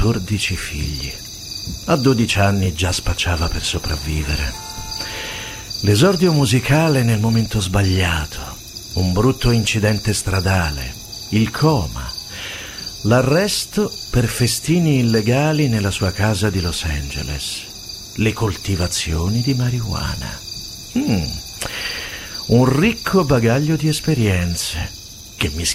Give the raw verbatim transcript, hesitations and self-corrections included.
quattordici figli. A dodici anni già spacciava per sopravvivere. L'esordio musicale nel momento sbagliato, un brutto incidente stradale, il coma, l'arresto per festini illegali nella sua casa di Los Angeles, le coltivazioni di marijuana. Mm. Un ricco bagaglio di esperienze che mi